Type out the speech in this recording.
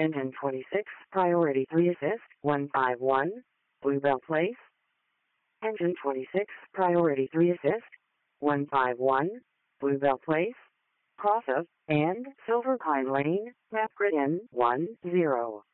Engine 26, Priority 3 Assist, 151, Bluebell Place. Engine 26, Priority 3 Assist, 151, Bluebell Place, Cross of, and Silver Pine Lane, Map Grid N10.